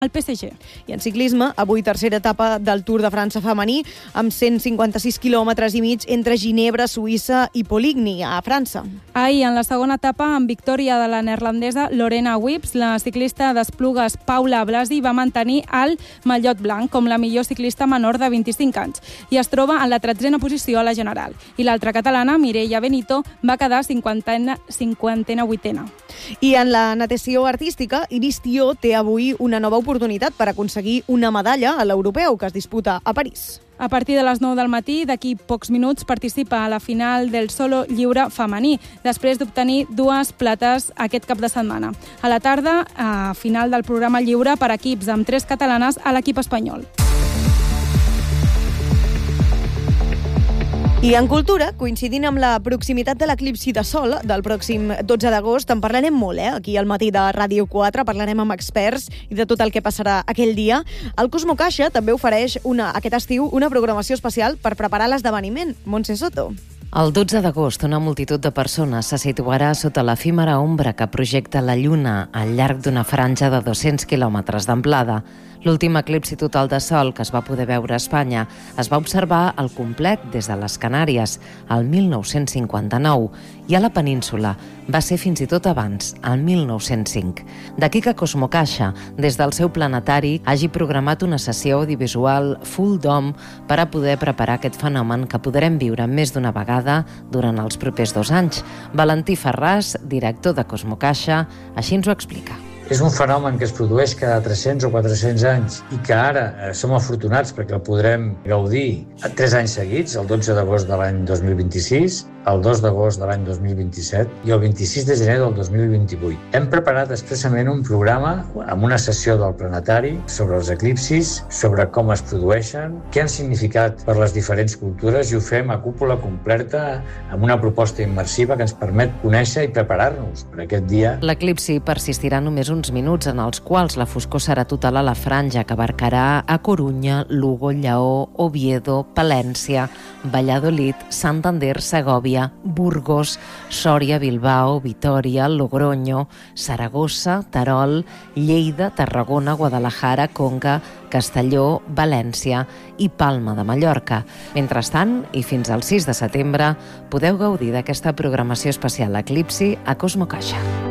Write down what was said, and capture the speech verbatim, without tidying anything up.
el P S G. I en ciclisme, avui tercera etapa del Tour de França femení, amb cent cinquanta-sis quilòmetres i mig entre Ginebra, Suïssa i Poligny, a França. Ahir, en la segona etapa, amb victòria de la neerlandesa Lorena Wips, la ciclista d'Esplugues Paula Blasi va mantenir el mallot blanc com la millor ciclista menor de vint-i-cinc anys i es troba en la tretzena posició a la general. I l'altra catalana, Mireia Benito, va quedar cinquantena, cinquantena vuitena. I en la natació artística, Iris Tió té avui una nova oportunitat per aconseguir una medalla a l'europeu que es disputa a París. A partir de les nou del matí, d'aquí pocs minuts, participa a la final del solo lliure femení, després d'obtenir dues plates aquest cap de setmana. A la tarda, a final del programa lliure per equips amb tres catalanes a l'equip espanyol. I en cultura, coincidint amb la proximitat de l'eclipsi de Sol del pròxim dotze d'agost, en parlarem molt, eh? Aquí al matí de Ràdio quatre, parlarem amb experts i de tot el que passarà aquell dia. El Cosmo Caixa també ofereix una, aquest estiu una programació especial per preparar l'esdeveniment. Montse Soto. El dotze d'agost, una multitud de persones se situarà sota l'efímera ombra que projecta la Lluna al llarg d'una franja de dos-cents quilòmetres d'amplada. L'últim eclipsi total de Sol que es va poder veure a Espanya es va observar al complet des de les Canàries, el mil nou-cents cinquanta-nou, i a la península va ser fins i tot abans, el mil nou-cents cinc. D'aquí que Cosmo Caixa, des del seu planetari, hagi programat una sessió audiovisual full dome per a poder preparar aquest fenomen que podrem viure més d'una vegada durant els propers dos anys. Valentí Ferràs, director de Cosmo Caixa, així ens ho explica. És un fenomen que es produeix cada tres-cents o quatre-cents anys i que ara eh, som afortunats perquè el podrem gaudir tres anys seguits, el dotze d'agost de l'any dos mil vint-i-sis, el dos d'agost de l'any dos mil vint-i-set i el vint-i-sis de gener del dos mil vint-i-vuit. Hem preparat expressament un programa amb una sessió del planetari sobre els eclipsis, sobre com es produeixen, què han significat per les diferents cultures i ho fem a cúpula completa amb una proposta immersiva que ens permet conèixer i preparar-nos per aquest dia. L'eclipsi persistirà només uns minuts en els quals la foscor serà total a la franja que abarcarà a Corunya, Lugo, Lleó, Oviedo, Palència, Valladolid, Santander, Segòvia, Burgos, Sòria, Bilbao, Vitòria, Logroño, Saragossa, Terol, Lleida, Tarragona, Guadalajara, Conca, Castelló, València i Palma de Mallorca. Mentrestant, i fins al sis de setembre, podeu gaudir d'aquesta programació especial Eclipsi a Cosmo Caixa.